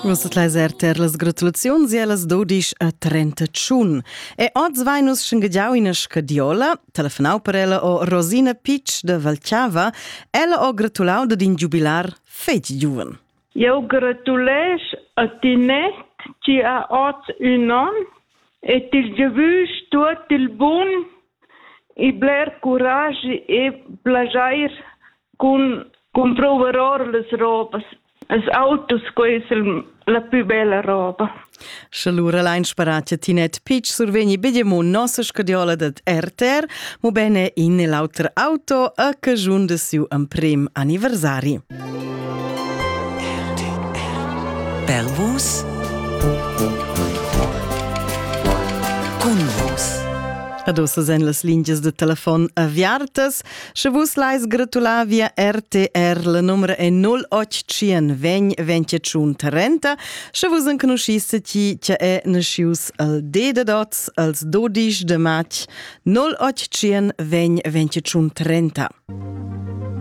Vostat RTR las gratulaziuns e las 12:30 tschun. E oggi vai nus schengegiau in a scadiola, telefonau per ella o Rosina Pitsch de Valchava, ella o gratulau da din jubilar feit giuven. Eu gratulez a Tinet, ci ha oggi un an, e til giavus tot il bun, e bler curage e plagiar con proveror les robas. As autos, questa la più bella roba. Scialura la inspiratia Tinet Pitsch survegni bediamo nostra scadiola dat RTR, mo bene in l'altra auto a cagiun de siu un prim anniversari. Per vos, con vos. Adossa sen las linges de telefon aviartas. Se vos lais gratular via RTR, la numero è 0800 20 25 30. Se vos en conoscisse chi è nascius al D de dots, als 12 de maig, 0800 20 25 30.